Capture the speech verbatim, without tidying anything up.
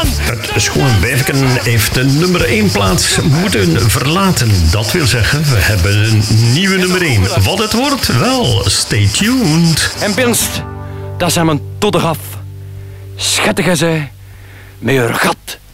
Het Schoenwijfken heeft de nummer één plaats moeten verlaten. Dat wil zeggen, we hebben een nieuwe nummer één. Wat het wordt? Wel, stay tuned. En Binst, dat zijn mijn todder af. Schattige zij, met haar gat